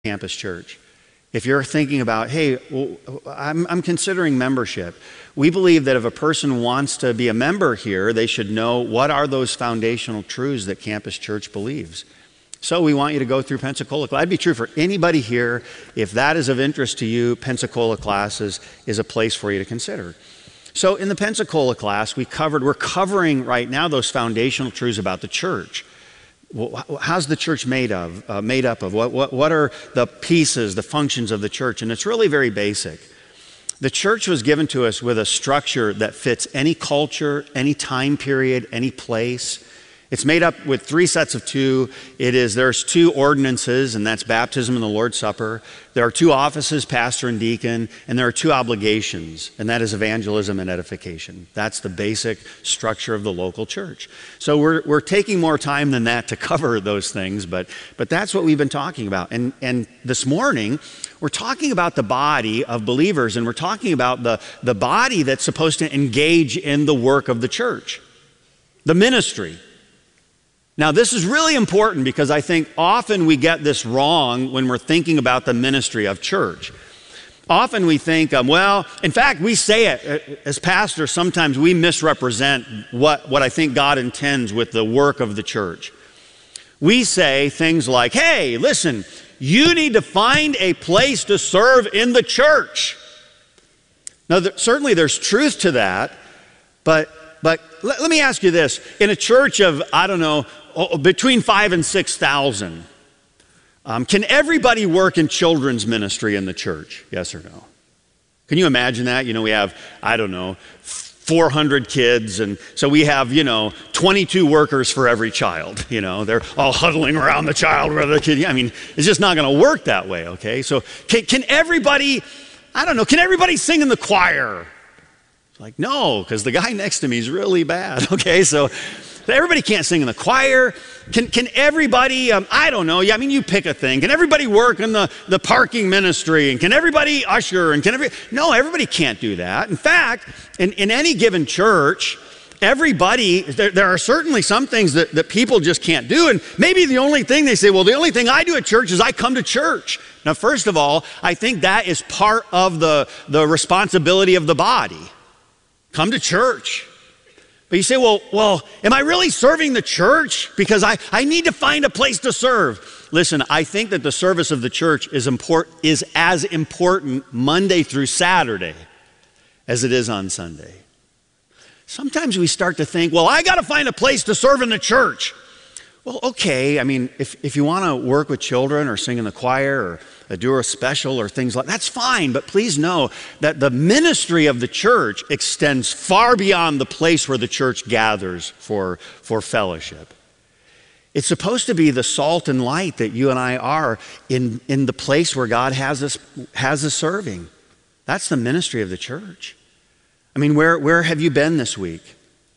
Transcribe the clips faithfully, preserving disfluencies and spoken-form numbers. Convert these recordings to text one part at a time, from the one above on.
Campus Church. If you're thinking about, hey, well, I'm, I'm considering membership, we believe that if a person wants to be a member here, they should know what are those foundational truths that Campus Church believes. So we want you to go through Pensacola. That'd be true for anybody here. If that is of interest to you, Pensacola classes is a place for you to consider. So in the Pensacola class, we covered, we're covering right now those foundational truths about the church. Well, how's the church made of? Uh, made up of? What, what, what are the pieces, the functions of the church? And it's really very basic. The church was given to us with a structure that fits any culture, any time period, any place. It's made up with three sets of two. It is, there's two ordinances, and that's baptism and the Lord's Supper. There are two offices, pastor and deacon, and there are two obligations, and that is evangelism and edification. That's the basic structure of the local church. So we're, we're taking more time than that to cover those things, but, but that's what we've been talking about. And, and this morning, we're talking about the body of believers, and we're talking about the, the body that's supposed to engage in the work of the church, the ministry. Now, this is really important because I think often we get this wrong when we're thinking about the ministry of church. Often we think, um, well, in fact, we say it as pastors, sometimes we misrepresent what, what I think God intends with the work of the church. We say things like, hey, listen, you need to find a place to serve in the church. Now, there, certainly there's truth to that, but, but let, let me ask you this. In a church of, I don't know, between five and six thousand. Um, can everybody work in children's ministry in the church? Yes or no? Can you imagine that? You know, we have, I don't know, four hundred kids, and so we have, you know, twenty-two workers for every child. You know, they're all huddling around the child or the kid. I mean, it's just not going to work that way, okay? So can, can everybody, I don't know, can everybody sing in the choir? It's like, no, because the guy next to me is really bad, okay? So everybody can't sing in the choir. Can, can everybody, um, I don't know, yeah, I mean, you pick a thing. Can everybody work in the, the parking ministry? And can everybody usher? And can every, no, everybody can't do that. In fact, in, in any given church, everybody, there, there are certainly some things that, that people just can't do. And maybe the only thing they say, well, the only thing I do at church is I come to church. Now, first of all, I think that is part of the, the responsibility of the body. Come to church. But you say, well, well, am I really serving the church? Because I, I need to find a place to serve. Listen, I think that the service of the church is, import, is as important Monday through Saturday as it is on Sunday. Sometimes we start to think, well, I got to find a place to serve in the church. Well, okay, I mean, if, if you want to work with children or sing in the choir or do a special or things like that, that's fine. But please know that the ministry of the church extends far beyond the place where the church gathers for, for fellowship. It's supposed to be the salt and light that you and I are in, in the place where God has us, has us serving. That's the ministry of the church. I mean, where, where have you been this week?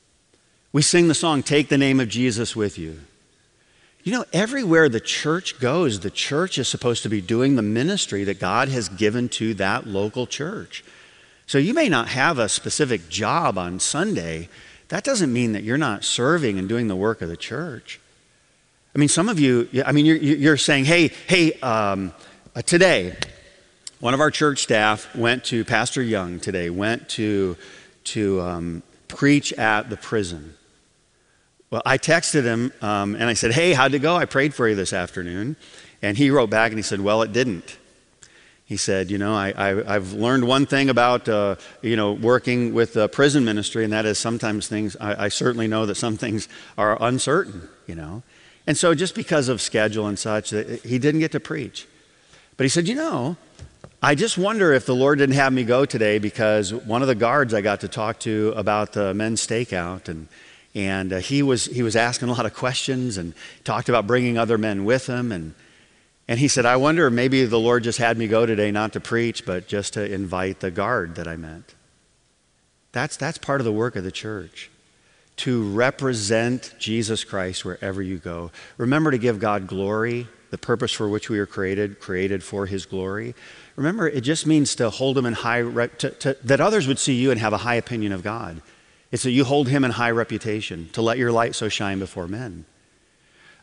We sing the song, Take the Name of Jesus with You. You know, everywhere the church goes, the church is supposed to be doing the ministry that God has given to that local church. So you may not have a specific job on Sunday. That doesn't mean that you're not serving and doing the work of the church. I mean, some of you, I mean, you're, you're saying, hey, hey, um, uh, today, one of our church staff went to, Pastor Young today, went to, to um, preach at the prison. Well, I texted him um, and I said, hey, how'd it go? I prayed for you this afternoon. And he wrote back and he said, well, it didn't. He said, you know, I, I, I've learned one thing about, uh, you know, working with the prison ministry, and that is sometimes things, I, I certainly know that some things are uncertain, you know. And so just because of schedule and such, he didn't get to preach. But he said, you know, I just wonder if the Lord didn't have me go today because one of the guards I got to talk to about the men's stakeout, and And uh, he was he was asking a lot of questions and talked about bringing other men with him. And, and he said, I wonder, maybe the Lord just had me go today not to preach, but just to invite the guard that I met. That's, that's part of the work of the church, to represent Jesus Christ wherever you go. Remember to give God glory, the purpose for which we were created, created for his glory. Remember, it just means to hold him in high, rep, to, to, that others would see you and have a high opinion of God. It's that you hold him in high reputation, to let your light so shine before men.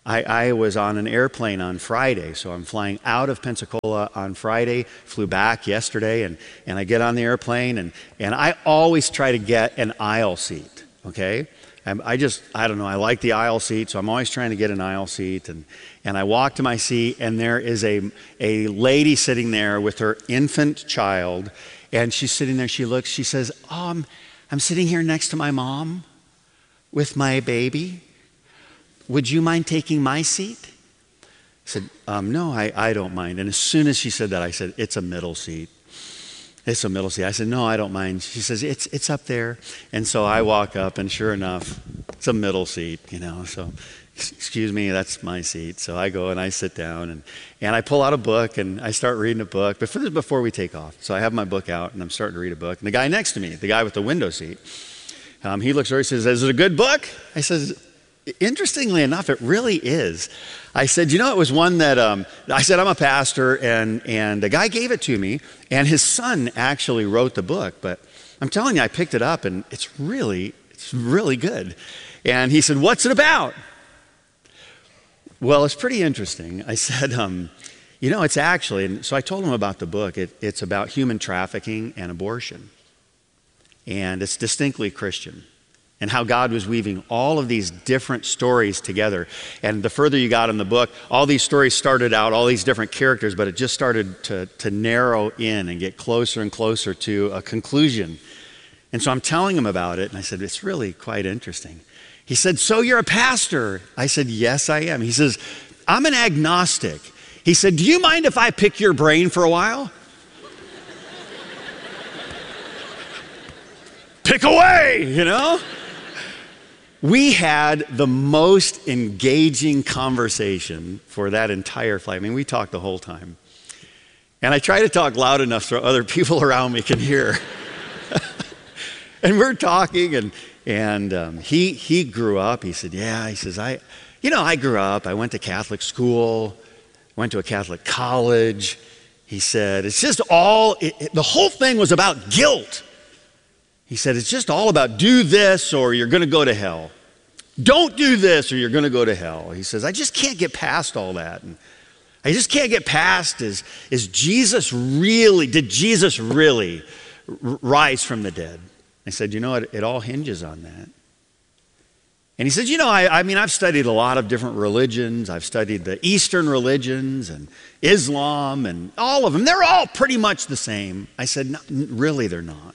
I, I was on an airplane on Friday, so I'm flying out of Pensacola on Friday, flew back yesterday, and, and I get on the airplane, and, and I always try to get an aisle seat, okay? I'm, I just, I don't know, I like the aisle seat, so I'm always trying to get an aisle seat, and, and I walk to my seat, and there is a, a lady sitting there with her infant child, and she's sitting there, she looks, she says, um, I'm sitting here next to my mom with my baby. Would you mind taking my seat? I said, um, no, I, I don't mind. And as soon as she said that, I said, it's a middle seat. It's a middle seat. I said, no, I don't mind. She says, it's it's up there. And so I walk up, and sure enough, it's a middle seat, you know. So, excuse me, that's my seat. So I go and I sit down, and, and I pull out a book, and I start reading a book. But this is before we take off. So I have my book out, and I'm starting to read a book. And the guy next to me, the guy with the window seat, um, he looks over, he says, is it a good book? I says, interestingly enough, it really is. I said, you know, it was one that, um, I said, I'm a pastor, and, and the guy gave it to me, and his son actually wrote the book, but I'm telling you, I picked it up, and it's really, it's really good. And he said, what's it about? Well, it's pretty interesting. I said, um, you know, it's actually, and so I told him about the book. It, it's about human trafficking and abortion, and it's distinctly Christian, and how God was weaving all of these different stories together. And the further you got in the book, all these stories started out, all these different characters, but it just started to, to narrow in and get closer and closer to a conclusion. And so I'm telling him about it, and I said, it's really quite interesting. He said, so you're a pastor? I said, yes, I am. He says, I'm an agnostic. He said, do you mind if I pick your brain for a while? Pick away, you know? We had the most engaging conversation for that entire flight. I mean, we talked the whole time. And I try to talk loud enough so other people around me can hear. And we're talking, and and um, he he grew up. He said, yeah, he says, I, you know, I grew up. I went to Catholic school, went to a Catholic college. He said, it's just all, it, it, the whole thing was about guilt. He said, it's just all about do this or you're going to go to hell. Don't do this or you're going to go to hell. He says, I just can't get past all that. And I just can't get past is, is Jesus really, did Jesus really r- rise from the dead? I said, you know, it, it all hinges on that. And he said, you know, I, I mean, I've studied a lot of different religions. I've studied the Eastern religions and Islam and all of them. They're all pretty much the same. I said, no, really, they're not.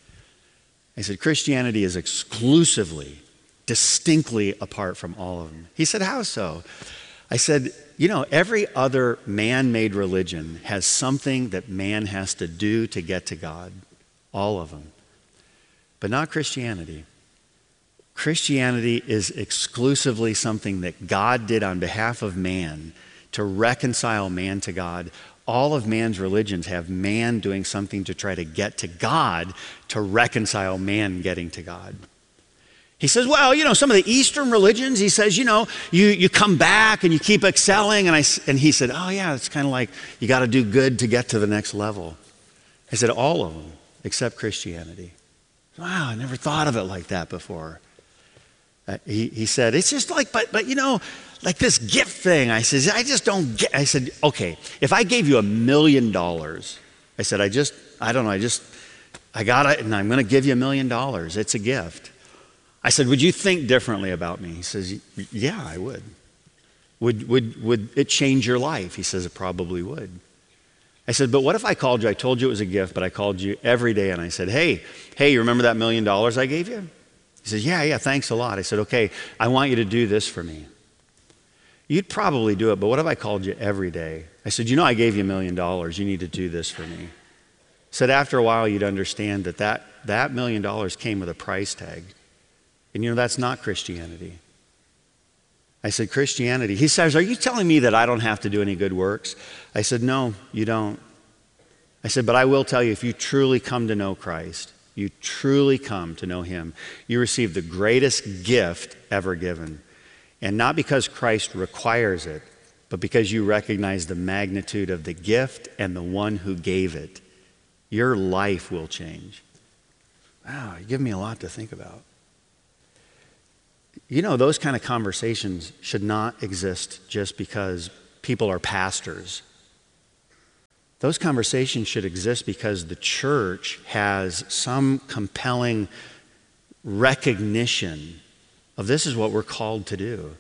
I said, Christianity is exclusively, distinctly apart from all of them. He said, how so? I said, you know, every other man-made religion has something that man has to do to get to God. All of them. But not Christianity. Christianity is exclusively something that God did on behalf of man to reconcile man to God. All of man's religions have man doing something to try to get to God, to reconcile man getting to God. He says, well, you know, some of the Eastern religions, he says, you know, you, you come back and you keep excelling. And, I, and he said, oh, yeah, it's kind of like you got to do good to get to the next level. I said, all of them, except Christianity. Wow, I never thought of it like that before. Uh, he, he said, it's just like, but, but you know, like this gift thing. I said, I just don't get, I said, okay, if I gave you a million dollars, I said, I just, I don't know, I just, I got it, and I'm going to give you a million dollars. It's a gift. I said, would you think differently about me? He says, yeah, I would. Would, would, would it change your life? He says, it probably would. I said, but what if I called you, I told you it was a gift, but I called you every day and I said, hey, hey, you remember that million dollars I gave you? He says, yeah, yeah, thanks a lot. I said, okay, I want you to do this for me. You'd probably do it, but what if I called you every day? I said, you know, I gave you a million dollars. You need to do this for me. I said, after a while, you'd understand that that, that million dollars came with a price tag. And you know, that's not Christianity. I said, Christianity. He says, are you telling me that I don't have to do any good works? I said, no, you don't. I said, but I will tell you, if you truly come to know Christ, you truly come to know him, you receive the greatest gift ever given. And not because Christ requires it, but because you recognize the magnitude of the gift and the one who gave it. Your life will change. Wow, you give me a lot to think about. You know, those kind of conversations should not exist just because people are pastors. Those conversations should exist because the church has some compelling recognition of this is what we're called to do.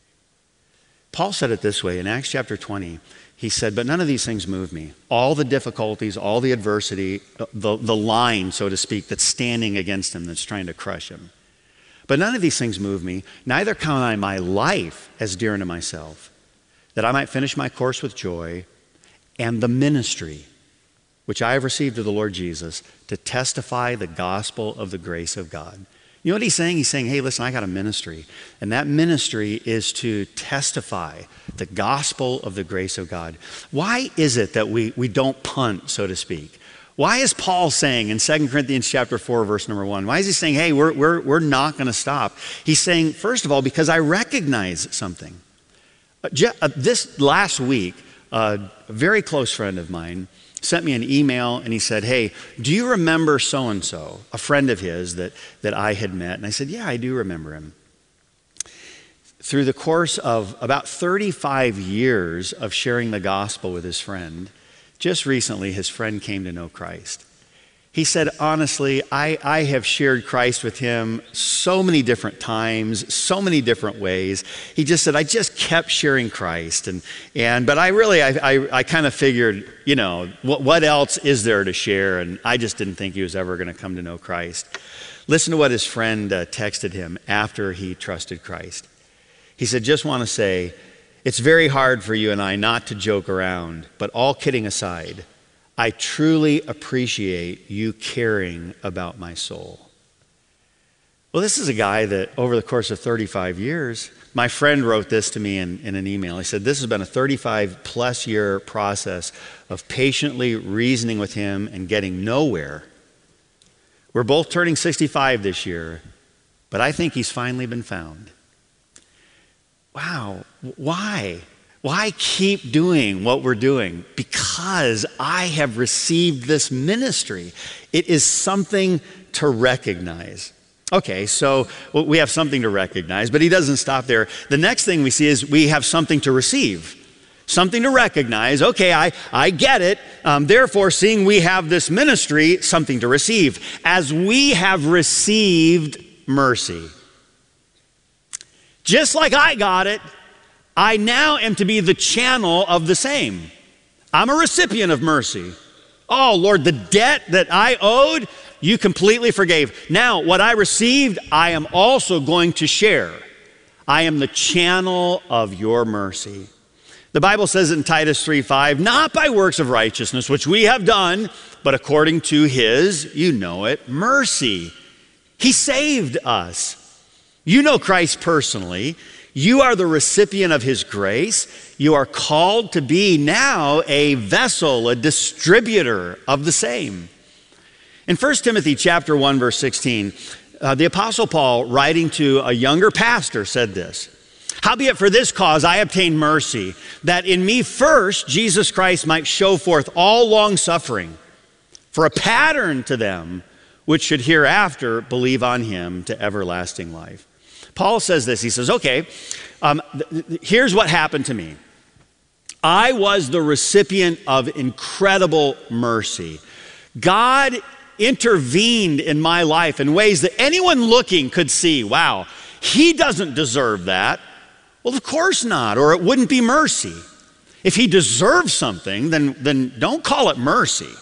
Paul said it this way in Acts chapter twenty. He said, but none of these things move me. All the difficulties, all the adversity, the, the line, so to speak, that's standing against him, that's trying to crush him. But none of these things move me. Neither count I my life as dear unto myself, that I might finish my course with joy and the ministry which I have received of the Lord Jesus to testify the gospel of the grace of God. You know what he's saying? He's saying, hey, listen, I got a ministry. And that ministry is to testify the gospel of the grace of God. Why is it that we, we don't punt, so to speak? Why is Paul saying in Second Corinthians chapter four, verse number one, why is he saying, hey, we're, we're, we're not going to stop? He's saying, first of all, because I recognize something. Uh, je- uh, this last week, uh, a very close friend of mine sent me an email and he said, hey, do you remember so-and-so, a friend of his that, that I had met? And I said, yeah, I do remember him. Through the course of about thirty-five years of sharing the gospel with his friend, just recently his friend came to know Christ. He said, honestly, I, I have shared Christ with him so many different times, so many different ways. He just said, I just kept sharing Christ. And, and but I really, I, I, I kind of figured, you know, what, what else is there to share? And I just didn't think he was ever going to come to know Christ. Listen to what his friend uh, texted him after he trusted Christ. He said, just want to say, it's very hard for you and I not to joke around, but all kidding aside, I truly appreciate you caring about my soul. Well, this is a guy that over the course of thirty-five years, my friend wrote this to me in, in an email. He said, this has been a thirty-five plus year process of patiently reasoning with him and getting nowhere. We're both turning sixty-five this year, but I think he's finally been found. Wow, why? Why keep doing what we're doing? Because I have received this ministry. It is something to recognize. Okay, so we have something to recognize, but he doesn't stop there. The next thing we see is we have something to receive. Something to recognize. Okay, I, I get it. Um, therefore, seeing we have this ministry, something to receive. As we have received mercy. Just like I got it, I now am to be the channel of the same. I'm a recipient of mercy. Oh, Lord, the debt that I owed, you completely forgave. Now, what I received, I am also going to share. I am the channel of your mercy. The Bible says in Titus three five, not by works of righteousness, which we have done, but according to his, you know it, mercy. He saved us. You know Christ personally. You are the recipient of his grace. You are called to be now a vessel, a distributor of the same. In First Timothy chapter one, verse sixteen, uh, the Apostle Paul, writing to a younger pastor, said this, howbeit for this cause I obtained mercy, that in me first Jesus Christ might show forth all long suffering, for a pattern to them which should hereafter believe on him to everlasting life. Paul says this, he says, okay, um, th- th- here's what happened to me. I was the recipient of incredible mercy. God intervened in my life in ways that anyone looking could see, wow, he doesn't deserve that. Well, of course not, or it wouldn't be mercy. If he deserves something, then, then don't call it mercy.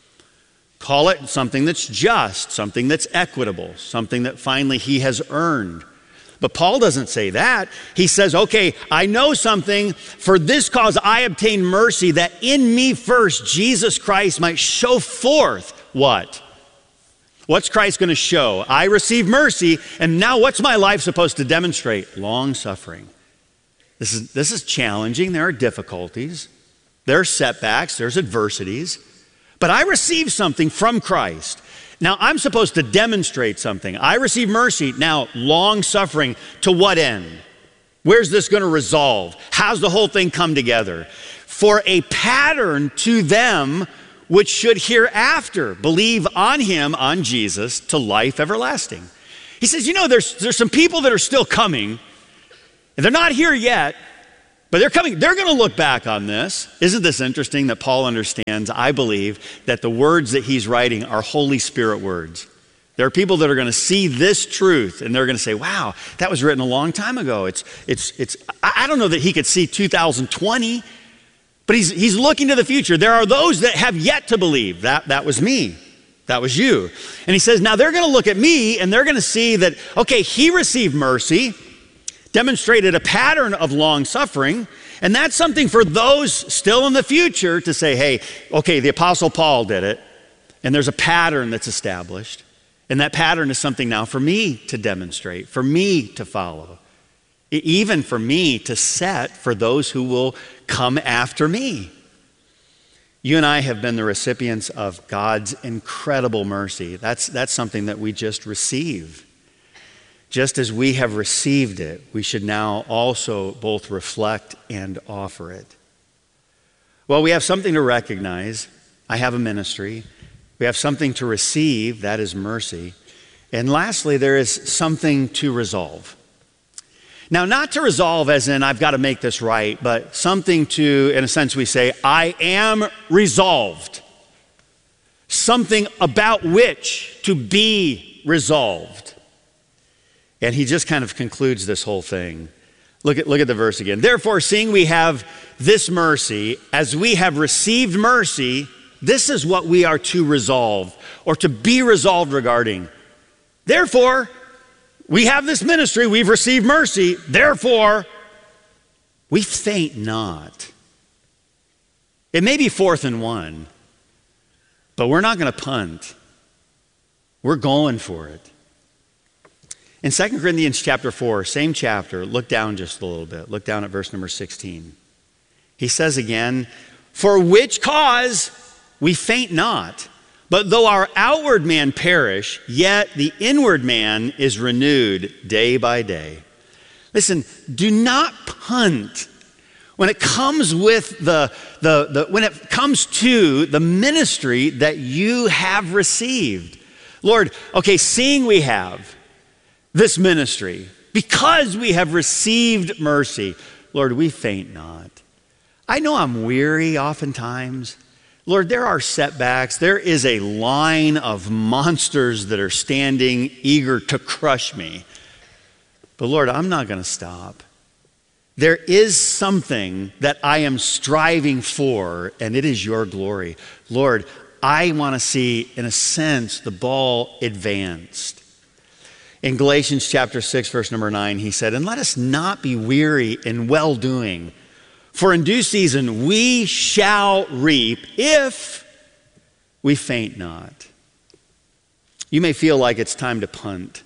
Call it something that's just, something that's equitable, something that finally he has earned. But Paul doesn't say that. He says, okay, I know something. For this cause I obtained mercy, that in me first Jesus Christ might show forth what? What's Christ going to show? I received mercy, and now what's my life supposed to demonstrate? Long suffering. This is, this is challenging. There are difficulties. There are setbacks. There's adversities. But I received something from Christ. Now, I'm supposed to demonstrate something. I receive mercy. Now, long suffering, to what end? Where's this going to resolve? How's the whole thing come together? For a pattern to them which should hereafter believe on him, on Jesus, to life everlasting. He says, you know, there's, there's some people that are still coming, and they're not here yet, but they're coming. They're going to look back on this. Isn't this interesting that Paul understands, I believe, that the words that he's writing are Holy Spirit words. There are people that are going to see this truth, and they're going to say, wow, that was written a long time ago. It's, it's, it's, I don't know that he could see two thousand twenty, but he's, he's looking to the future. There are those that have yet to believe. That, that was me. That was you. And he says, now they're going to look at me, and they're going to see that, okay, he received mercy, demonstrated a pattern of long suffering, and that's something for those still in the future to say, hey, okay, the Apostle Paul did it, and there's a pattern that's established. And that pattern is something now for me to demonstrate, for me to follow, even for me to set for those who will come after me. You and I have been the recipients of God's incredible mercy. That's, that's something that we just receive. Just as we have received it, we should now also both reflect and offer it. Well, we have something to recognize. I have a ministry. We have something to receive, that is mercy. And lastly, there is something to resolve. Now, not to resolve as in I've got to make this right, but something to, in a sense, we say, I am resolved. Something about which to be resolved. And he just kind of concludes this whole thing. Look at, look at the verse again. Therefore, seeing we have this mercy, as we have received mercy, this is what we are to resolve, or to be resolved regarding. Therefore, we have this ministry, we've received mercy, therefore, we faint not. It may be fourth and one, but we're not going to punt. We're going for it. In Second Corinthians chapter four, same chapter, look down just a little bit. Look down at verse number sixteen. He says again, for which cause we faint not, but though our outward man perish, yet the inward man is renewed day by day. Listen, do not punt when it comes with the, the, the when it comes to the ministry that you have received. Lord, okay, seeing we have this ministry, because we have received mercy, Lord, we faint not. I know I'm weary oftentimes. Lord, there are setbacks. There is a line of monsters that are standing eager to crush me. But Lord, I'm not going to stop. There is something that I am striving for, and it is your glory. Lord, I want to see, in a sense, the ball advanced. In Galatians chapter six, verse number nine, he said, and let us not be weary in well-doing, for in due season we shall reap if we faint not. You may feel like it's time to punt.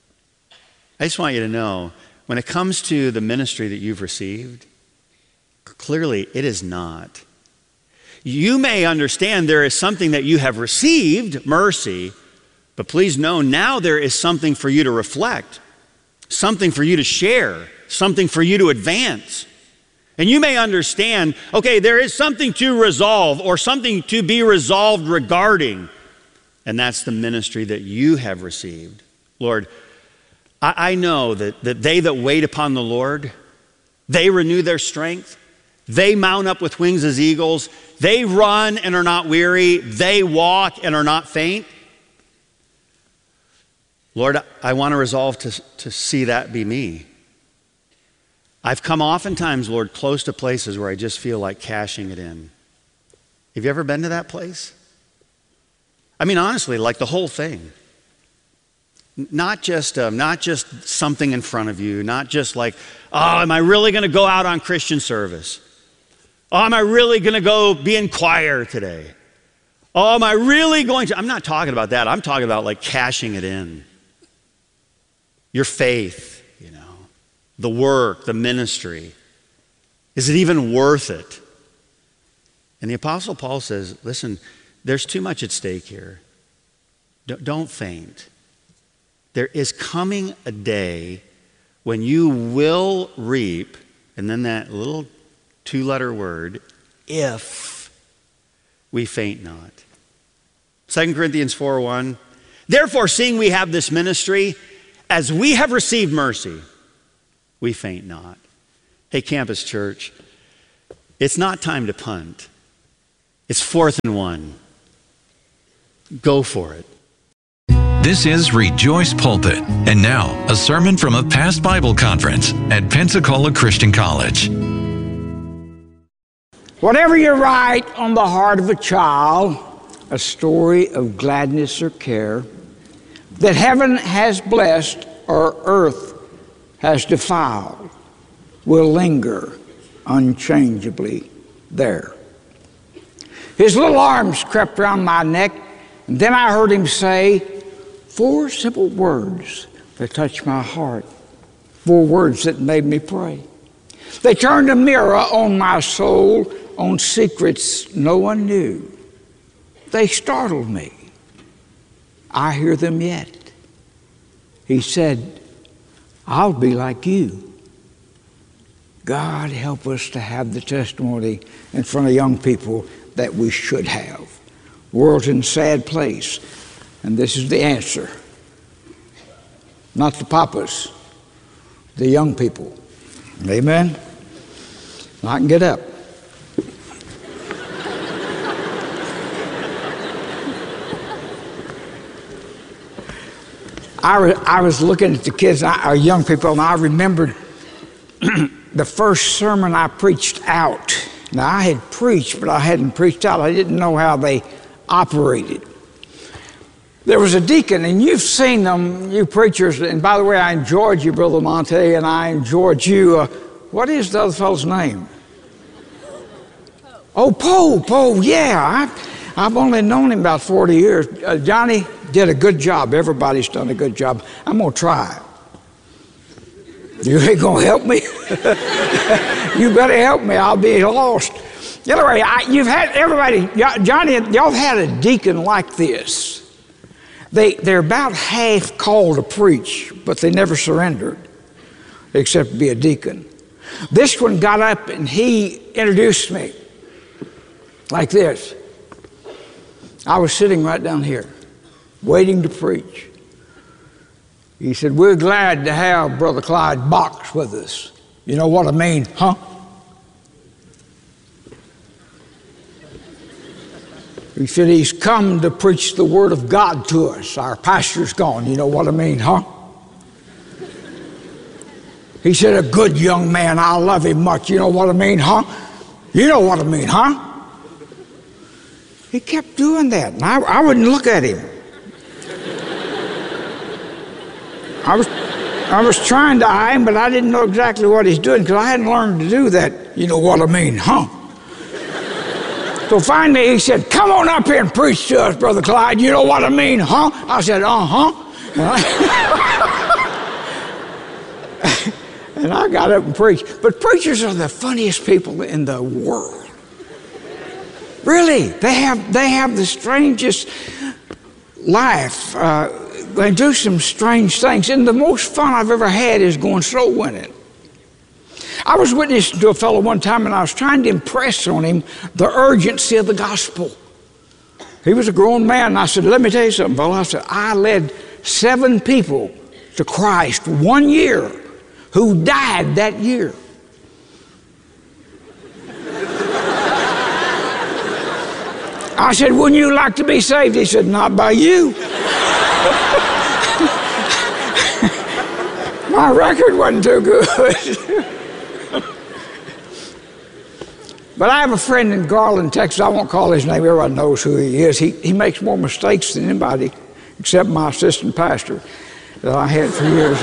I just want you to know, when it comes to the ministry that you've received, clearly it is not. You may understand there is something that you have received, mercy, but please know now there is something for you to reflect, something for you to share, something for you to advance. And you may understand, okay, there is something to resolve or something to be resolved regarding, and that's the ministry that you have received. Lord, I, I know that, that they that wait upon the Lord, they renew their strength. They mount up with wings as eagles. They run and are not weary. They walk and are not faint. Lord, I want to resolve to, to see that be me. I've come oftentimes, Lord, close to places where I just feel like cashing it in. Have you ever been to that place? I mean, honestly, like the whole thing. Not just, um, not just something in front of you, not just like, oh, am I really going to go out on Christian service? Oh, am I really going to go be in choir today? Oh, am I really going to? I'm not talking about that. I'm talking about like cashing it in. Your faith. The work, the ministry. Is it even worth it? And the Apostle Paul says, listen, there's too much at stake here. Don't faint. There is coming a day when you will reap, and then that little two-letter word, if we faint not. Second Corinthians four one, therefore, seeing we have this ministry, as we have received mercy, we faint not. Hey, Campus Church, it's not time to punt. It's fourth and one. Go for it. This is Rejoice Pulpit. And now, a sermon from a past Bible conference at Pensacola Christian College. Whatever you write on the heart of a child, a story of gladness or care, that heaven has blessed or earth has defiled, will linger unchangeably there. His little arms crept round my neck, and then I heard him say four simple words that touched my heart, four words that made me pray. They turned a mirror on my soul, on secrets no one knew. They startled me. I hear them yet. He said, I'll be like you. God help us to have the testimony in front of young people that we should have. The world's in a sad place, and this is the answer. Not the papas, the young people. Amen? I can get up. I, re- I was looking at the kids, our young people, and I remembered the first sermon I preached out. Now, I had preached, but I hadn't preached out. I didn't know how they operated. There was a deacon, and you've seen them, you preachers, and by the way, I enjoyed you, Brother Monte, and I enjoyed you. Uh, what is the other fellow's name? Oh, Poe, Poe, yeah. I, I've only known him about forty years. Uh, Johnny did a good job. Everybody's done a good job. I'm going to try. You ain't going to help me? You better help me. I'll be lost. Anyway, I, you've had everybody, Johnny, y'all had a deacon like this. They, they're about half called to preach, but they never surrendered, except to be a deacon. This one got up and he introduced me like this. I was sitting right down here, waiting to preach. He said, we're glad to have Brother Clyde Box with us. You know what I mean, huh? He said, he's come to preach the word of God to us. Our pastor's gone. You know what I mean, huh? He said, a good young man. I love him much. You know what I mean, huh? You know what I mean, huh? He kept doing that, and I, I wouldn't look at him. I was, I was trying to eye him, but I didn't know exactly what he's doing because I hadn't learned to do that. You know what I mean, huh? So finally he said, come on up here and preach to us, Brother Clyde. You know what I mean, huh? I said, uh-huh. And I got up and preached. But preachers are the funniest people in the world. Really, they have, they have the strangest life. Uh, they do some strange things. And the most fun I've ever had is going soul winning. I was witnessing to a fellow one time, and I was trying to impress on him the urgency of the gospel. He was a grown man, and I said, let me tell you something, fellow. I said, I led seven people to Christ one year who died that year. I said, wouldn't you like to be saved? He said, not by you. My record wasn't too good. But I have a friend in Garland, Texas. I won't call his name. Everybody knows who he is. He, he makes more mistakes than anybody except my assistant pastor that I had for years.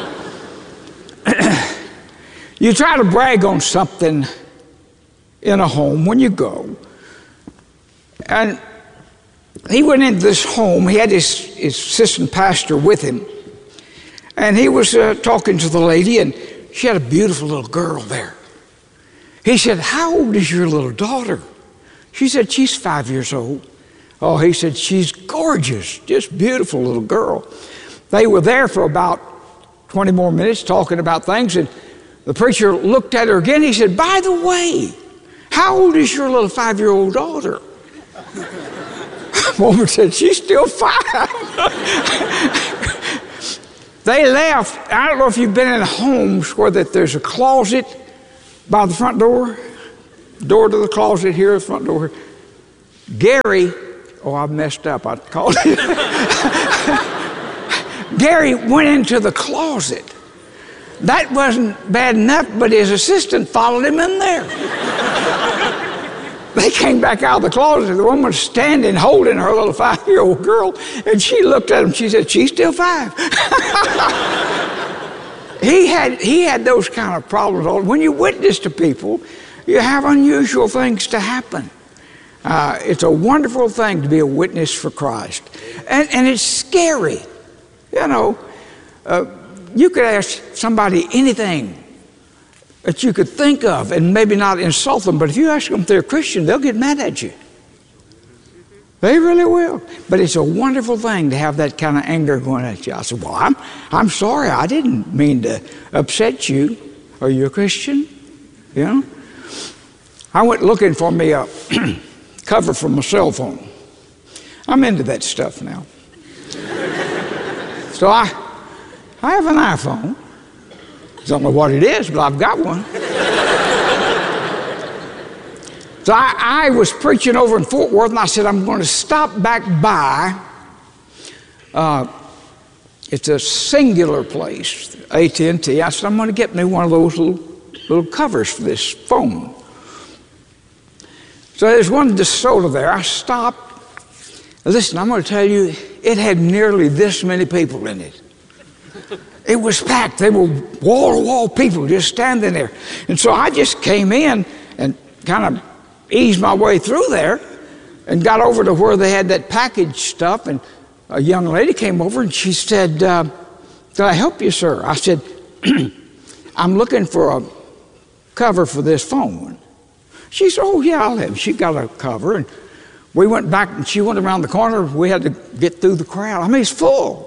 You try to brag on something in a home when you go. And he went into this home. He had his, his assistant pastor with him. And he was uh, talking to the lady, and she had a beautiful little girl there. He said, how old is your little daughter? She said, she's five years old. Oh, he said, she's gorgeous, just beautiful little girl. They were there for about twenty more minutes talking about things, and the preacher looked at her again. He said, by the way, how old is your little five-year-old daughter? The woman said, she's still five. They left. I don't know if you've been in homes where that there's a closet by the front door, door to the closet here, the front door. Gary, oh, I messed up. I called it. Gary went into the closet. That wasn't bad enough, but his assistant followed him in there. They came back out of the closet. The woman was standing, holding her little five-year-old girl, and she looked at him. She said, "She's still five." he had he had those kind of problems. When you witness to people, you have unusual things to happen. Uh, it's a wonderful thing to be a witness for Christ, and and it's scary. You know, uh, you could ask somebody anything that you could think of and maybe not insult them, but if you ask them if they're a Christian, they'll get mad at you. They really will. But it's a wonderful thing to have that kind of anger going at you. I said, well, I'm, I'm sorry. I didn't mean to upset you. Are you a Christian? You know? I went looking for me a cover for my cell phone. I'm into that stuff now. So I, I have an iPhone. I don't know what it is, but I've got one. So I, I was preaching over in Fort Worth, and I said, I'm going to stop back by. Uh, it's a singular place, A T and T. I said, I'm going to get me one of those little, little covers for this phone. So there's one DeSoto there. I stopped. Listen, I'm going to tell you, it had nearly this many people in it. It was packed. They were wall-to-wall people just standing there. And so I just came in and kind of eased my way through there and got over to where they had that package stuff. And a young lady came over and she said, uh, "Can I help you, sir?" I said, "I'm looking for a cover for this phone." She said, "Oh, yeah, I'll have." She got a cover. And we went back and she went around the corner. We had to get through the crowd. I mean, it's full.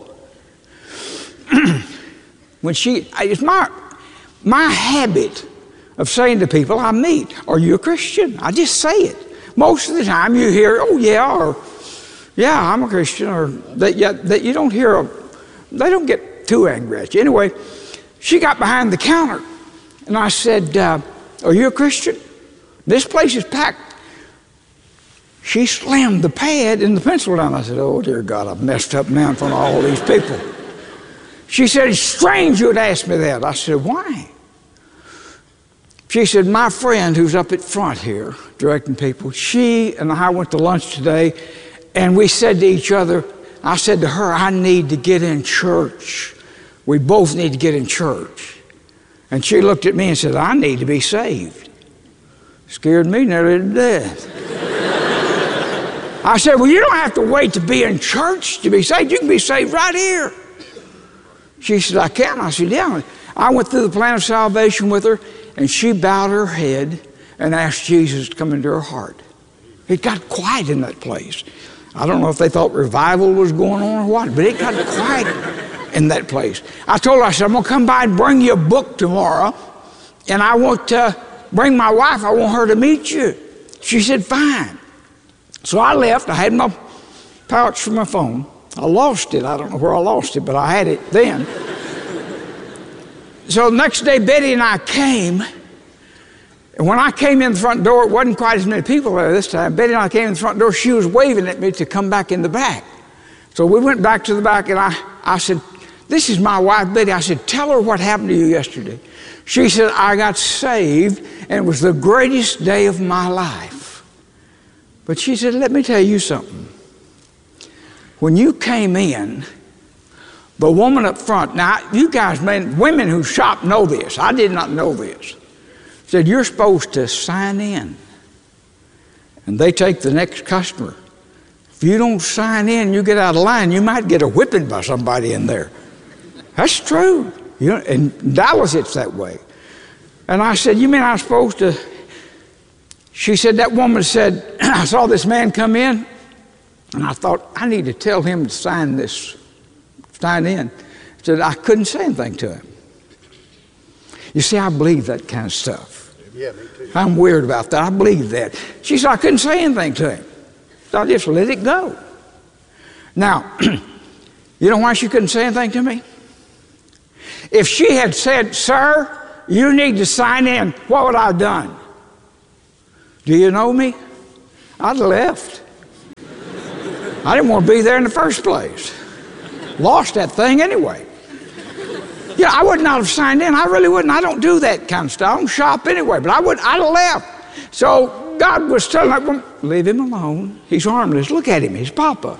When she, it's my, my habit of saying to people I meet, "Are you a Christian?" I just say it. Most of the time you hear, "Oh yeah," or "Yeah, I'm a Christian," or that, yeah, that you don't hear, a, they don't get too angry at you. Anyway, she got behind the counter and I said, uh, "Are you a Christian? This place is packed." She slammed the pad and the pencil down. I said, "Oh dear God, I've messed up now in front of all these people." She said, "It's strange you would ask me that." I said, "Why?" She said, "My friend who's up at front here directing people, she and I went to lunch today and we said to each other," I said to her, "I need to get in church. We both need to get in church." And she looked at me and said, "I need to be saved." Scared me nearly to death. I said, "Well, you don't have to wait to be in church to be saved. You can be saved right here." She said, "I can." I said, "Yeah." I went through the plan of salvation with her, and she bowed her head and asked Jesus to come into her heart. It got quiet in that place. I don't know if they thought revival was going on or what, but it got quiet in that place. I told her, I said, "I'm going to come by and bring you a book tomorrow, and I want to bring my wife. I want her to meet you." She said, "Fine." So I left. I had my pouch for my phone. I lost it. I don't know where I lost it, but I had it then. So the next day, Betty and I came. And when I came in the front door, it wasn't quite as many people there this time. Betty and I came in the front door. She was waving at me to come back in the back. So we went back to the back, and I, I said, "This is my wife, Betty." I said, "Tell her what happened to you yesterday." She said, "I got saved, and it was the greatest day of my life." But she said, "Let me tell you something. When you came in, the woman up front," now you guys, men, women who shop know this. I did not know this. Said, "You're supposed to sign in, and they take the next customer. If you don't sign in, you get out of line, you might get a whipping by somebody in there." That's true. You know, in Dallas it's that way. And I said, "You mean I'm supposed to?" She said, "That woman said, I saw this man come in, and I thought, I need to tell him to sign this, sign in." Said, "I couldn't say anything to him." You see, I believe that kind of stuff. Yeah, me too. I'm weird about that. I believe that. She said, "I couldn't say anything to him. So I just let it go." Now, you know why she couldn't say anything to me? If she had said, "Sir, you need to sign in," what would I have done? Do you know me? I'd have left. I didn't want to be there in the first place. Lost that thing anyway. Yeah, I would not have signed in. I really wouldn't. I don't do that kind of stuff. I don't shop anyway, but I would, I'd have left. So God was telling me, leave him alone. He's harmless. Look at him. He's Papa.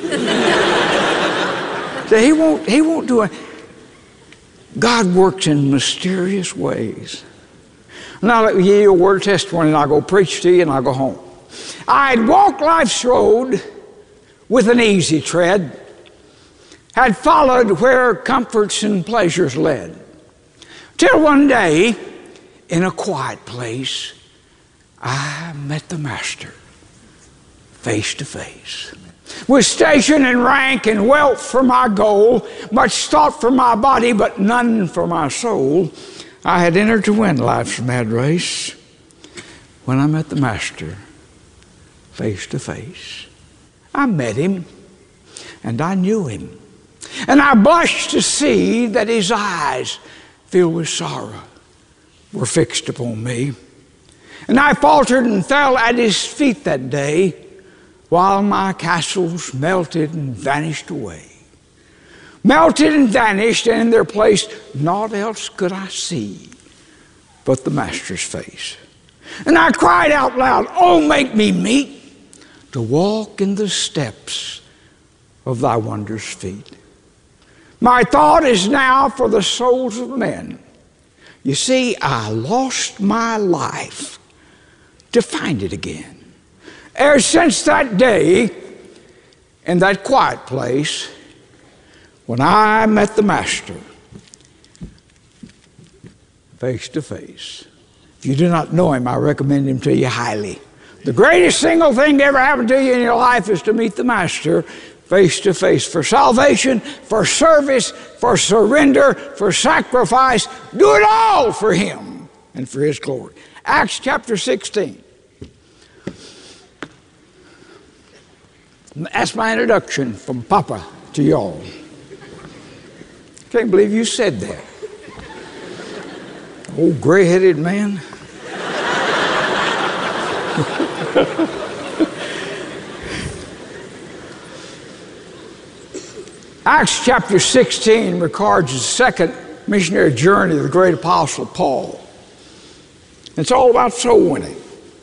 So he won't, he won't do it. God works in mysterious ways. Now let me give you a word of testimony, and I'll go preach to you, and I'll go home. I'd walked life's road with an easy tread, had followed where comforts and pleasures led, till one day, in a quiet place, I met the Master face to face. With station and rank and wealth for my goal, much thought for my body, but none for my soul, I had entered to win life's mad race when I met the Master face to face. I met him, and I knew him, and I blushed to see that his eyes, filled with sorrow, were fixed upon me. And I faltered and fell at his feet that day, while my castles melted and vanished away. Melted and vanished, and in their place naught else could I see but the Master's face. And I cried out loud, "Oh, make me meet to walk in the steps of thy wondrous feet." My thought is now for the souls of men. You see, I lost my life to find it again. Ever since that day, in that quiet place, when I met the Master face to face. If you do not know him, I recommend him to you highly. The greatest single thing to ever happen to you in your life is to meet the Master face to face. For salvation, for service, for surrender, for sacrifice, do it all for him and for his glory. Acts chapter sixteen. That's my introduction from Papa to y'all. Can't believe you said that. Old gray-headed man. Acts chapter sixteen records the second missionary journey of the great apostle Paul. It's all about soul winning.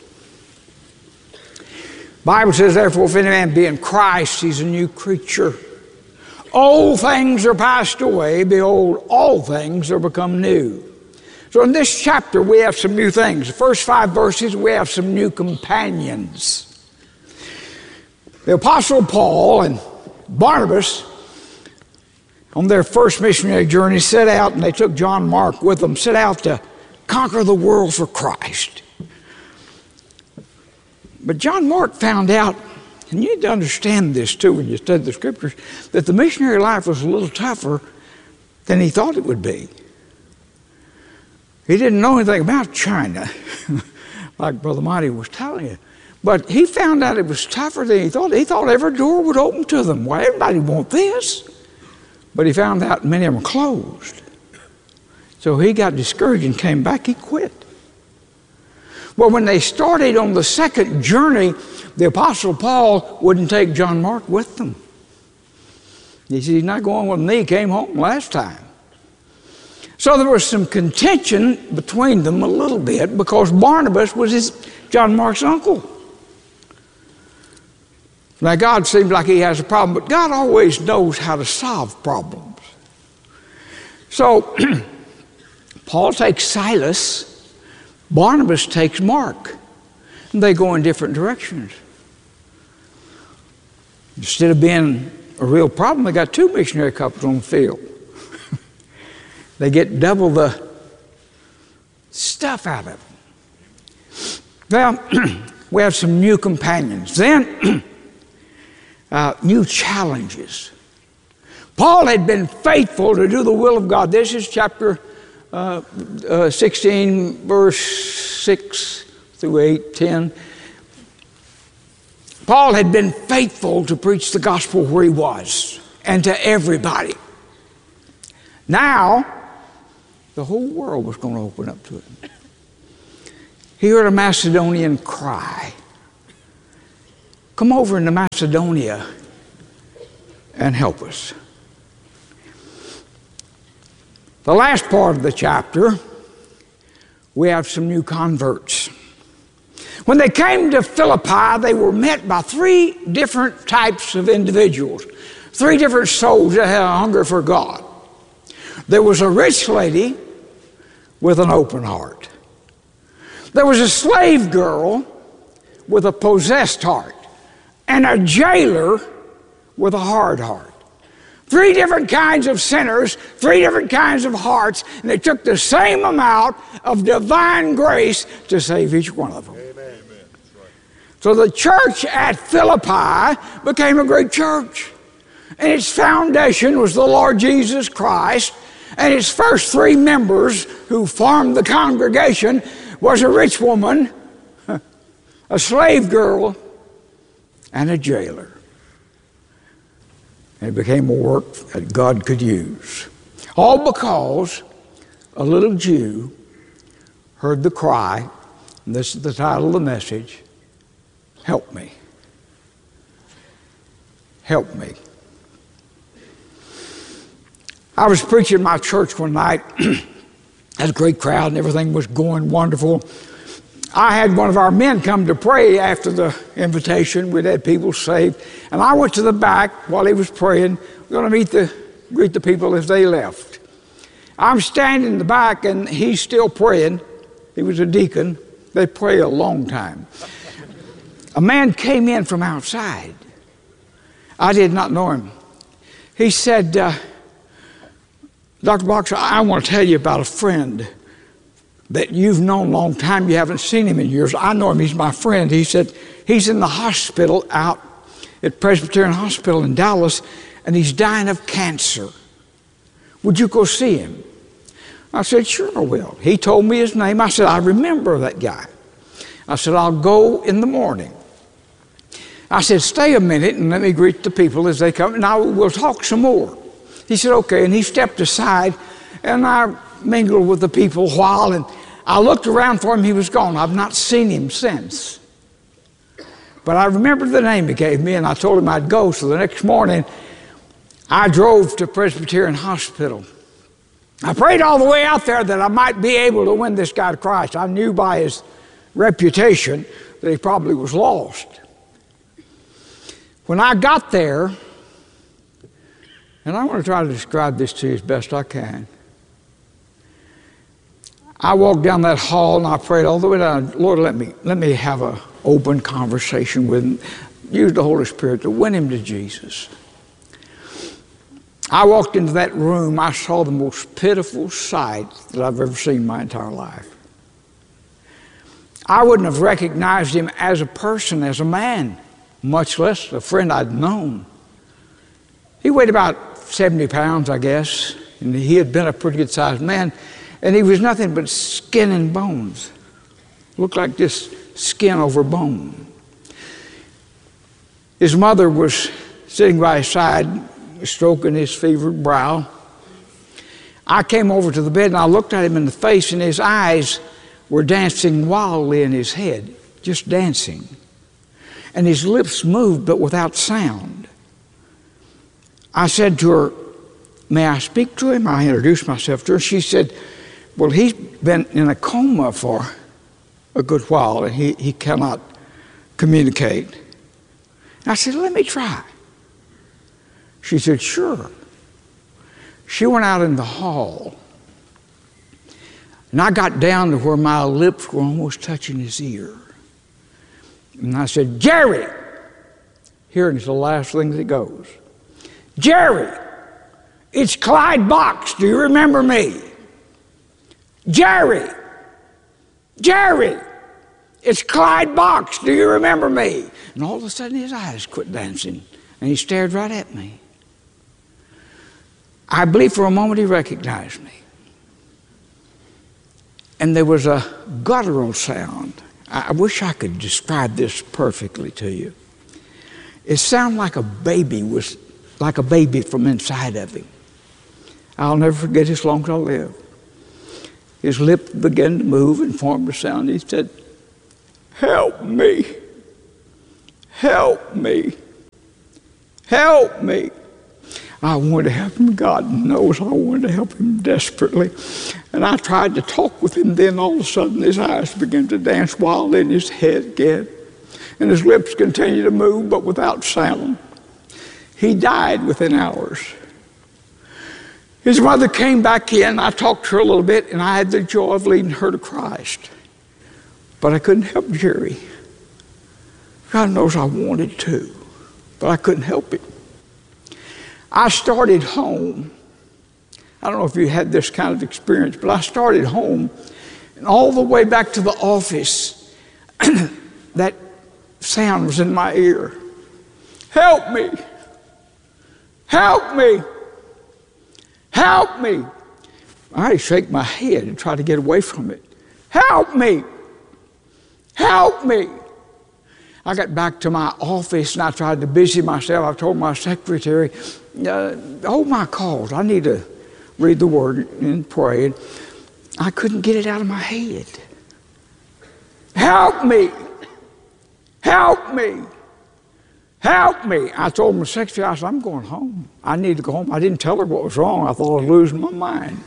The Bible says, therefore, if any man be in Christ, he's a new creature. Old things are passed away, behold, all things are become new. So in this chapter, we have some new things. The first five verses, we have some new companions. The Apostle Paul and Barnabas, on their first missionary journey, set out, and they took John Mark with them, set out to conquer the world for Christ. But John Mark found out, and you need to understand this too when you study the Scriptures, that the missionary life was a little tougher than he thought it would be. He didn't know anything about China, like Brother Monty was telling you. But he found out it was tougher than he thought. He thought every door would open to them. Why, everybody want this? But he found out many of them were closed. So he got discouraged and came back. He quit. Well, when they started on the second journey, the Apostle Paul wouldn't take John Mark with them. He said, he's not going with me. He came home last time. So there was some contention between them a little bit because Barnabas was his, John Mark's uncle. Now, God seems like he has a problem, but God always knows how to solve problems. So Paul takes Silas, Barnabas takes Mark, and they go in different directions. Instead of being a real problem, they got two missionary couples on the field. They get double the stuff out of them. Well, we have some new companions. Then, uh, new challenges. Paul had been faithful to do the will of God. This is chapter uh, uh, sixteen, verse six through eight, ten. Paul had been faithful to preach the gospel where he was and to everybody. Now, the whole world was going to open up to him. He heard a Macedonian cry, "Come over into Macedonia and help us." The last part of the chapter, we have some new converts. When they came to Philippi, they were met by three different types of individuals, three different souls that had a hunger for God. There was a rich lady with an open heart. There was a slave girl with a possessed heart, and a jailer with a hard heart. Three different kinds of sinners, three different kinds of hearts, and it took the same amount of divine grace to save each one of them. Amen. So the church at Philippi became a great church, and its foundation was the Lord Jesus Christ, and its first three members who formed the congregation was a rich woman, a slave girl, and a jailer. It became a work that God could use. All because a little Jew heard the cry, and this is the title of the message, "Help me. Help me." I was preaching in my church one night. Had a great crowd and everything was going wonderful. I had one of our men come to pray after the invitation. We'd had people saved. And I went to the back while he was praying. We're going to meet the, greet the people as they left. I'm standing in the back and he's still praying. He was a deacon. They pray a long time. A man came in from outside. I did not know him. He said, uh, "Doctor Boxer, I want to tell you about a friend that you've known a long time. You haven't seen him in years. I know him. He's my friend." He said, "He's in the hospital out at Presbyterian Hospital in Dallas, and he's dying of cancer. Would you go see him?" I said, "Sure I will." He told me his name. I said, "I remember that guy." I said, "I'll go in the morning." I said, "Stay a minute and let me greet the people as they come, and I will talk some more." He said, "Okay," and he stepped aside, and I mingled with the people a while, and I looked around for him. He was gone. I've not seen him since. But I remembered the name he gave me, and I told him I'd go. So the next morning, I drove to Presbyterian Hospital. I prayed all the way out there that I might be able to win this guy to Christ. I knew by his reputation that he probably was lost. When I got there, and I want to try to describe this to you as best I can. I walked down that hall and I prayed all the way down. Lord, let me, let me have an open conversation with him. Use the Holy Spirit to win him to Jesus. I walked into that room. I saw the most pitiful sight that I've ever seen in my entire life. I wouldn't have recognized him as a person, as a man, much less a friend I'd known. He weighed about seventy pounds, I guess, and he had been a pretty good-sized man, and he was nothing but skin and bones. Looked like just skin over bone. His mother was sitting by his side, stroking his fevered brow. I came over to the bed and I looked at him in the face, and his eyes were dancing wildly in his head, just dancing. And his lips moved, but without sound. I said to her, "May I speak to him?" I introduced myself to her. She said, "Well, he's been in a coma for a good while, and he, he cannot communicate." I said, "Let me try." She said, "Sure." She went out in the hall, and I got down to where my lips were almost touching his ear. And I said, "Jerry!" Hearing is the last thing that goes. "Jerry, it's Clyde Box. Do you remember me?" "Jerry! Jerry! It's Clyde Box. Do you remember me?" And all of a sudden his eyes quit dancing, and he stared right at me. I believe for a moment he recognized me. And there was a guttural sound. I wish I could describe this perfectly to you. It sounded like a baby was, like a baby from inside of him. I'll never forget as long as I live. His lip began to move and formed a sound. He said, "Help me. Help me. Help me." I wanted to help him. God knows I wanted to help him desperately. And I tried to talk with him. Then all of a sudden his eyes began to dance wildly in his head again. And his lips continued to move, but without sound. He died within hours. His mother came back in. I talked to her a little bit, and I had the joy of leading her to Christ. But I couldn't help Jerry. God knows I wanted to, but I couldn't help it. I started home. I don't know if you had this kind of experience, but I started home, and all the way back to the office, that sound was in my ear. "Help me! Help me! Help me!" I shake my head and try to get away from it. "Help me! Help me!" I got back to my office and I tried to busy myself. I told my secretary, uh, "Hold my calls. I need to read the word and pray." And I couldn't get it out of my head. "Help me! Help me! Help me!" I told my secretary, I said, "I'm going home. I need to go home." I didn't tell her what was wrong. I thought I was losing my mind.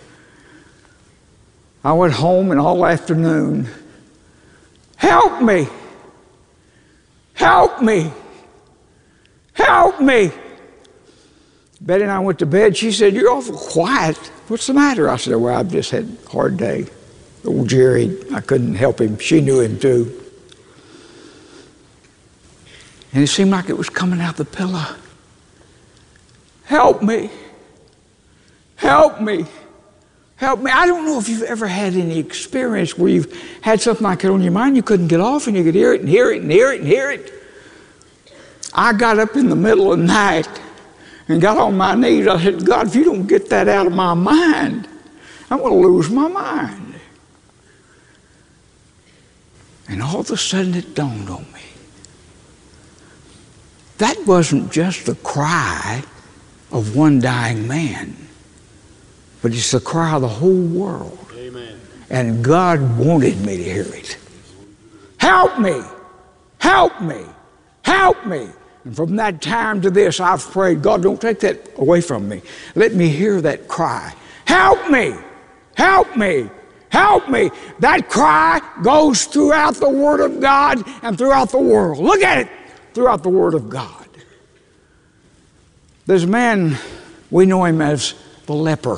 I went home, and all afternoon, "Help me! Help me! Help me!" Betty and I went to bed. She said, "You're awful quiet. What's the matter?" I said, "Well, I've just had a hard day. Old Jerry, I couldn't help him. She knew him too." And it seemed like it was coming out the pillow. "Help me. Help me. Help me." I don't know if you've ever had any experience where you've had something like that on your mind, you couldn't get off, and you could hear it and hear it and hear it and hear it. I got up in the middle of the night and got on my knees. I said, "God, if you don't get that out of my mind, I'm going to lose my mind." And all of a sudden it dawned on me. That wasn't just the cry of one dying man, but it's the cry of the whole world. Amen. And God wanted me to hear it. "Help me! Help me! Help me!" And from that time to this, I've prayed, "God, don't take that away from me. Let me hear that cry. Help me! Help me! Help me!" That cry goes throughout the Word of God and throughout the world. Look at it. Throughout the Word of God. There's a man, we know him as the leper.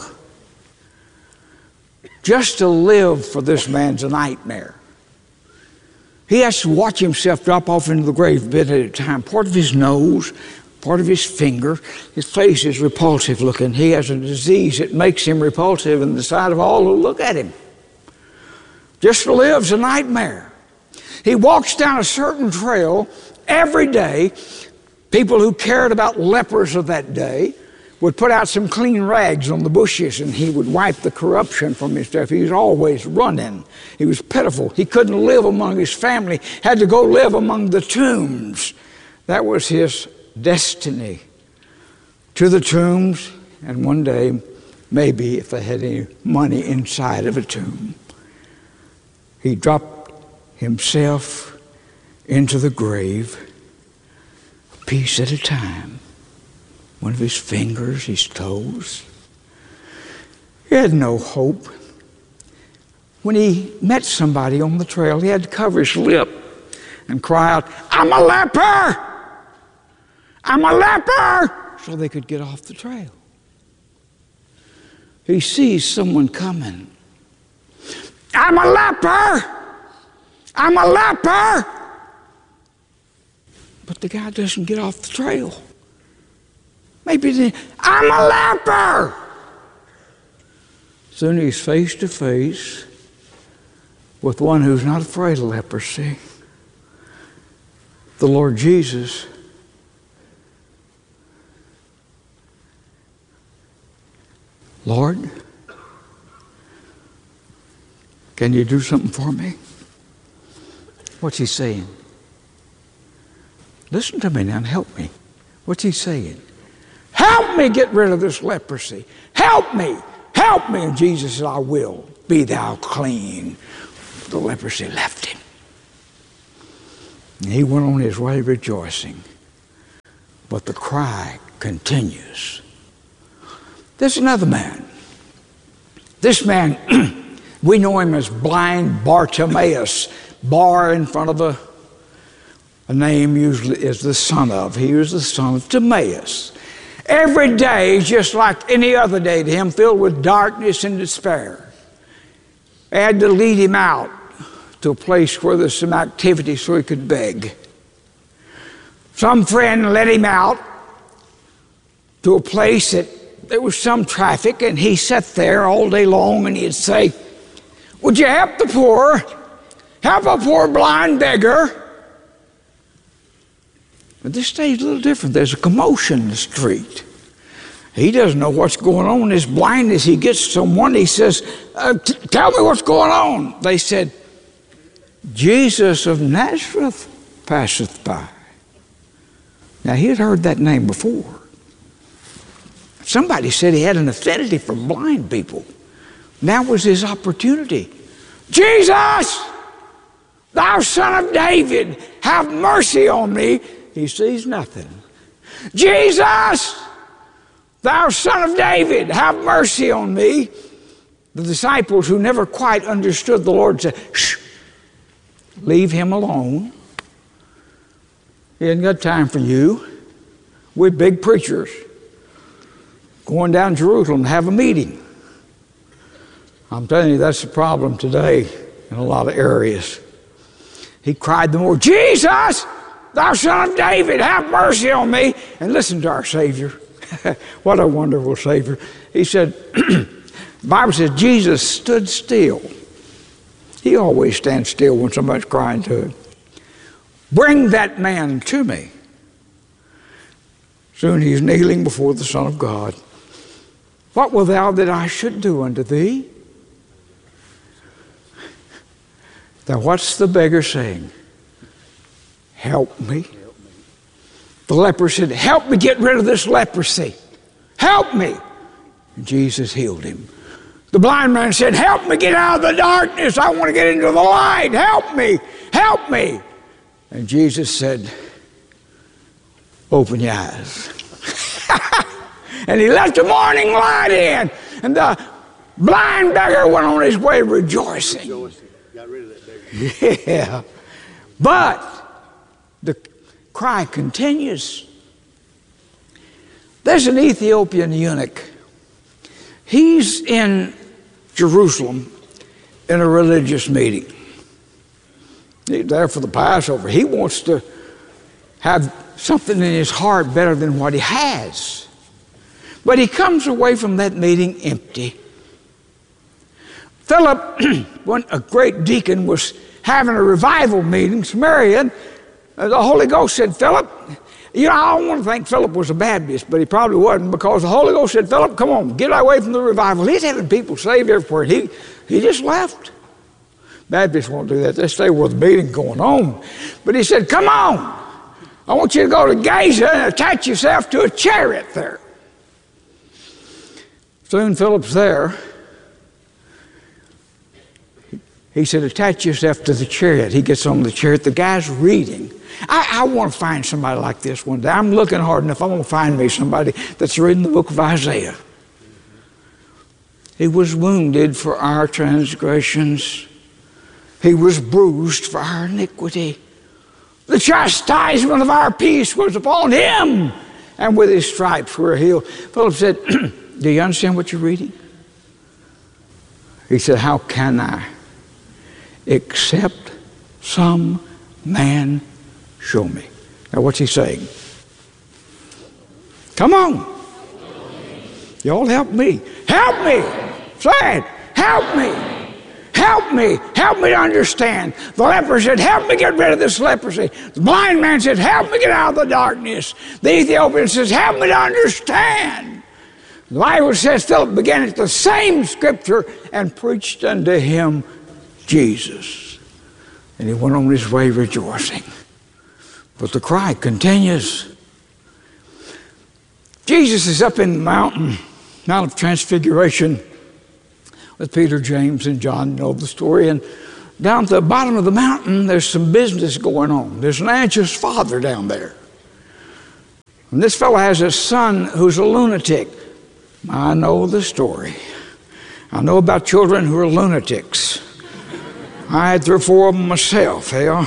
Just to live for this man's a nightmare. He has to watch himself drop off into the grave a bit at a time. Part of his nose, part of his finger. His face is repulsive looking. He has a disease that makes him repulsive in the sight of all who look at him. Just to live's a nightmare. He walks down a certain trail every day. People who cared about lepers of that day would put out some clean rags on the bushes, and he would wipe the corruption from his stuff. He was always running. He was pitiful. He couldn't live among his family, had to go live among the tombs. That was his destiny. To the tombs, and one day, maybe if they had any money inside of a tomb, he dropped himself into the grave, a piece at a time. One of his fingers, his toes. He had no hope. When he met somebody on the trail, he had to cover his lip and cry out, "I'm a leper! I'm a leper!" so they could get off the trail. He sees someone coming. "I'm a leper! I'm a leper!" But the guy doesn't get off the trail. Maybe the, "I'm a leper!" Soon he's face to face with one who's not afraid of leprosy, the Lord Jesus. "Lord, can you do something for me?" What's he saying? Listen to me now and help me. What's he saying? help me get rid of this leprosy. Help me, help me. And Jesus said, I will. Be thou clean. The leprosy left him. And he went on his way rejoicing. But the cry continues. There's another man. This man, we know him as blind Bartimaeus. Bar in front of a, a name usually is the son of. He was the son of Timaeus. Every day, just like any other day to him, filled with darkness and despair. They had to lead him out to a place where there's some activity so he could beg. Some friend led him out to a place that there was some traffic, and he sat there all day long, and he'd say, would you help the poor? Help a poor blind beggar? But this day is a little different. There's a commotion in the street. He doesn't know what's going on. His blindness, he gets someone, he says, uh, t- tell me what's going on. They said, Jesus of Nazareth passeth by. Now, he had heard that name before. Somebody said he had an affinity for blind people. Now was his opportunity. Jesus, thou son of David, have mercy on me. He sees nothing. Jesus, thou son of David, have mercy on me. The disciples who never quite understood the Lord said, shh, leave him alone. He hasn't got time for you. We're big preachers going down to Jerusalem to have a meeting. I'm telling you, that's the problem today in a lot of areas. He cried the more, Jesus, thou son of David, have mercy on me. And listen to our Savior. What a wonderful Savior. He said, the Bible says Jesus stood still. He always stands still when somebody's crying to him. Bring that man to me. Soon he's kneeling before the Son of God. What wilt thou that I should do unto thee? Now what's the beggar saying? Help me. The leper said, help me get rid of this leprosy. Help me. And Jesus healed him. The blind man said, help me get out of the darkness. I want to get into the light. Help me. Help me. And Jesus said, open your eyes. And he let the morning light in. And the blind beggar went on his way rejoicing. Got rid of that beggar. Yeah. But the cry continues. There's an Ethiopian eunuch. He's in Jerusalem in a religious meeting. He's there for the Passover. He wants to have something in his heart better than what he has. But he comes away from that meeting empty. Philip, when a great deacon, was having a revival meeting in Samaria, the Holy Ghost said, Philip, you know, I don't want to think Philip was a Baptist, but he probably wasn't, because the Holy Ghost said, Philip, come on, get away from the revival. He's having people saved everywhere. He, he just left. Baptists won't do that. They stay where the meeting's going on. But he said, come on. I want you to go to Gaza and attach yourself to a chariot there. Soon Philip's there. He said, attach yourself to the chariot. He gets on the chariot. The guy's reading. I, I want to find somebody like this one day. I'm looking hard enough. I'm going to find me somebody that's reading the book of Isaiah. He was wounded for our transgressions. He was bruised for our iniquity. The chastisement of our peace was upon him, and with his stripes we're healed. Philip said, do you understand what you're reading? He said, how can I, except some man show me? Now what's he saying? Come on. Y'all help me. Help me. Say it. Help me. Help me. Help me to understand. The leper said, help me get rid of this leprosy. The blind man said, help me get out of the darkness. The Ethiopian says, help me to understand. The Bible says Philip began at the same scripture and preached unto him Jesus. And he went on his way rejoicing. But the cry continues. Jesus is up in the mountain, Mount of Transfiguration, with Peter, James, and John. You know the story. And down at the bottom of the mountain, there's some business going on. There's an anxious father down there. And this fellow has a son who's a lunatic. I know the story. I know about children who are lunatics. I had three or four of them myself, hell.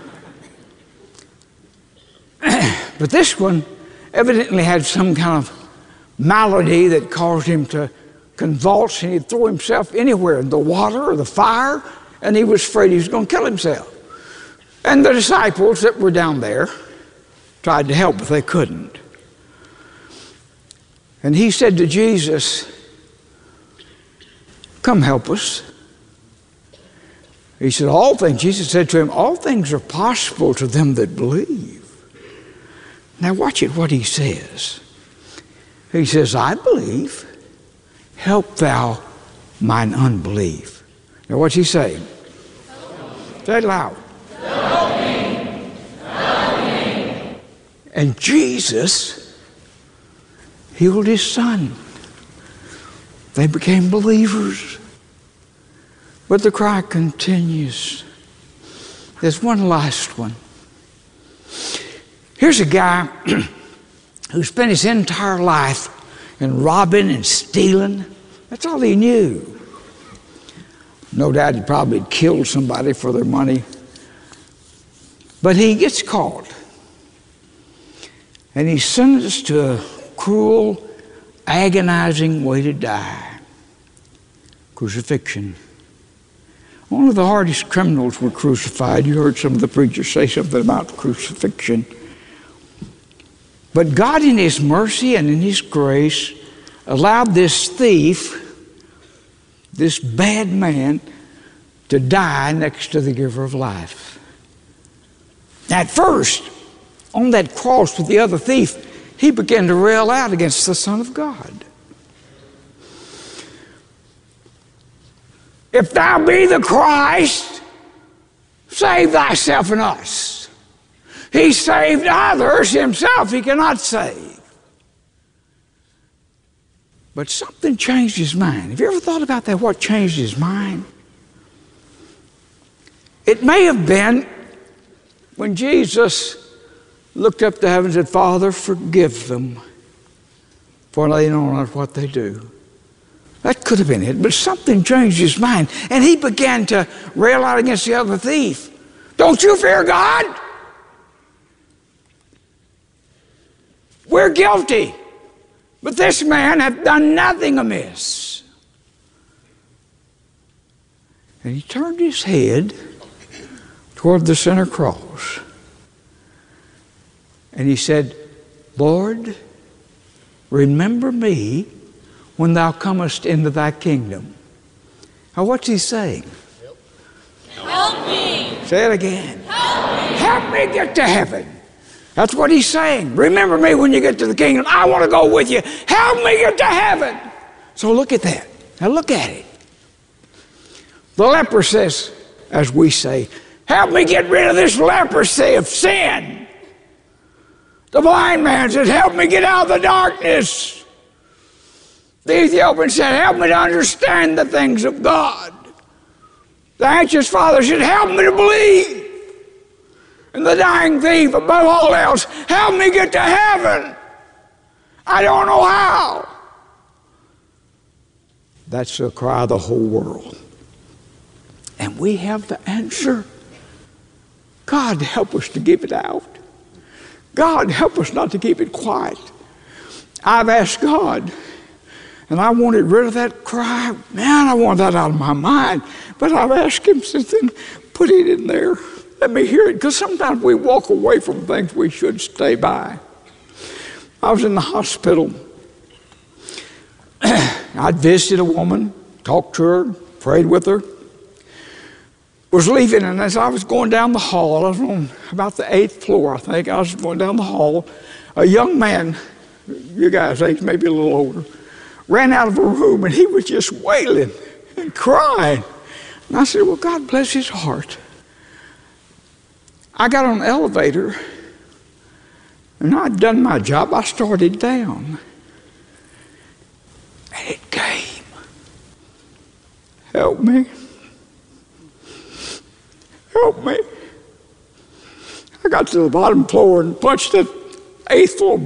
But this one evidently had some kind of malady that caused him to convulse, and he'd throw himself anywhere, in the water or the fire, and he was afraid he was going to kill himself. And the disciples that were down there tried to help, but they couldn't. And he said to Jesus, "Come help us." He said, all things, Jesus said to him, all things are possible to them that believe. Now watch it, what he says. He says, I believe, help thou mine unbelief. Now what's he saying? Say it loud. Help me. Help me. And Jesus healed his son. They became believers. But the cry continues. There's one last one. Here's a guy who spent his entire life in robbing and stealing. That's all he knew. No doubt he probably killed somebody for their money. But he gets caught. And he's sentenced to a cruel, agonizing way to die. Crucifixion. One of the hardest criminals were crucified. You heard some of the preachers say something about crucifixion. But God in his mercy and in his grace allowed this thief, this bad man, to die next to the giver of life. At first, on that cross with the other thief, he began to rail out against the Son of God. If thou be the Christ, save thyself and us. He saved others, himself he cannot save. But something changed his mind. Have you ever thought about that? What changed his mind? It may have been when Jesus looked up to heaven and said, Father, forgive them, for they know not what they do. That could have been it, but something changed his mind, and he began to rail out against the other thief. Don't you fear God? We're guilty, but this man hath done nothing amiss. And he turned his head toward the center cross, and he said, Lord, remember me when thou comest into thy kingdom. Now what's he saying? Help me. Say it again. Help me. Help me get to heaven. That's what he's saying. Remember me when you get to the kingdom. I want to go with you. Help me get to heaven. So look at that. Now look at it. The leper says, as we say, help me get rid of this leprosy of sin. The blind man says, help me get out of the darkness. The Ethiopian said, help me to understand the things of God. The anxious father said, help me to believe. And the dying thief, above all else, help me get to heaven. I don't know how. That's the cry of the whole world. And we have the answer. God, help us to give it out. God, help us not to keep it quiet. I've asked God, and I wanted rid of that cry. Man, I want that out of my mind. But I've asked him since then, put it in there. Let me hear it. Because sometimes we walk away from things we should stay by. I was in the hospital. I'd visited a woman, talked to her, prayed with her. Was leaving, and as I was going down the hall, I was on about the eighth floor, I think. I was going down the hall. A young man, you guys' age, maybe a little older, ran out of a room, and he was just wailing and crying. And I said, well, God bless his heart. I got on the elevator, And I'd done my job. I started down. And it came. Help me. Help me. I got to the bottom floor and punched the eighth floor